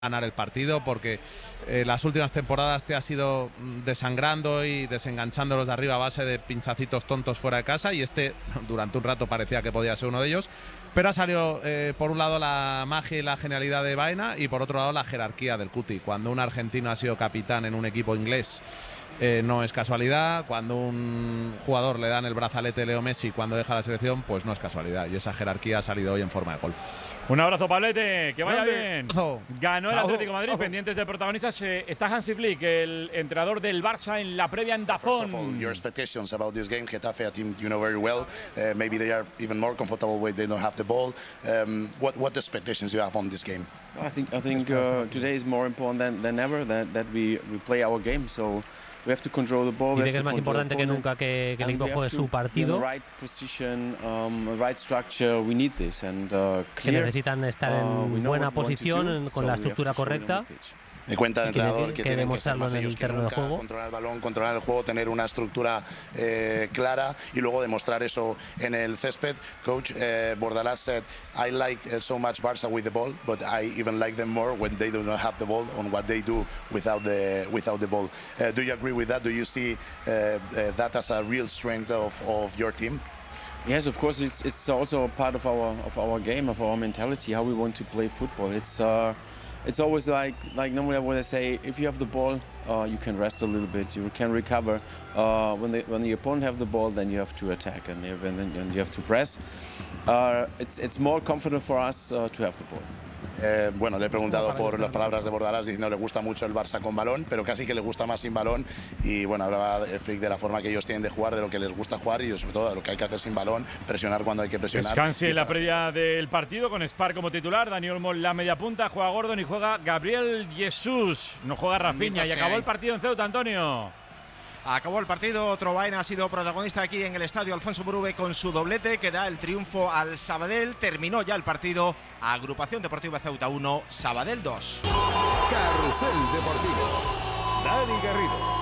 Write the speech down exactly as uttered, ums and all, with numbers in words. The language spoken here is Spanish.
ganar el partido, porque eh, las últimas temporadas te has ido desangrando y desenganchando los de arriba a base de pinchacitos tontos fuera de casa, y este durante un rato parecía que podía ser uno de ellos, pero ha salido eh, por un lado la magia y la genialidad de Baena y por otro lado la jerarquía del Cuti. Cuando un argentino ha sido capitán en un equipo inglés, Eh, no es casualidad. Cuando un jugador le dan el brazalete Leo Messi cuando deja la selección, pues no es casualidad, y esa jerarquía ha salido hoy en forma de gol. Un abrazo, Pablete, que vaya bien. Abrazo. Ganó el Chao. Atlético de Madrid. Chao. Pendientes de protagonistas, eh, está Hansi Flick, el entrenador del Barça, en la previa en Dazón. First of all, your expectations about this game. Getafe, a team you know very well. Uh, maybe they are even more comfortable when they don't have the ball. Um, what what expectations you have on this game? I think I think uh, today is more important than, than ever that, that we, we play our game. So we have to control the ball. Dice que es más importante que nunca que, que el equipo juegue su partido. Right position, um, right structure. We need this and uh, que necesitan estar en buena posición, con la estructura correcta. Me cuenta el entrenador que, que, que tienen que ser más en ellos el que terreno nunca, de juego. controlar el balón, controlar el juego, tener una estructura eh, clara y luego demostrar eso en el césped. Coach uh, Bordalás said, I like uh, so much Barça with the ball, but I even like them more when they do not have the ball, on what they do without the without the ball. Uh, do you agree with that? Do you see uh, uh, that as a real strength of, of your team? Yes, of course. It's it's also part of our of our game, of our mentality, how we want to play football. It's uh, it's always like like normally what I say. If you have the ball, uh, you can rest a little bit. You can recover. Uh, when the when the opponent have the ball, then you have to attack and you have, and then and you have to press. Uh, it's it's more confident for us uh, to have the ball. Eh, bueno, le he preguntado por las palabras de Bordalás diciendo que le gusta mucho el Barça con balón, pero casi que le gusta más sin balón. Y bueno, hablaba Flick de la forma que ellos tienen de jugar, de lo que les gusta jugar y sobre todo de lo que hay que hacer sin balón, presionar cuando hay que presionar. Descanse en la previa del partido con Spar como titular, Dani Olmo en la media punta, juega Gordon y juega Gabriel Jesús, no juega Rafinha. Y acabó el partido en Ceuta, Antonio. Acabó el partido, otro Baena ha sido protagonista aquí en el estadio Alfonso Murube con su doblete que da el triunfo al Sabadell. Terminó ya el partido, Agrupación Deportiva Ceuta uno, Sabadell dos. Carrusel Deportivo. Dani Garrido.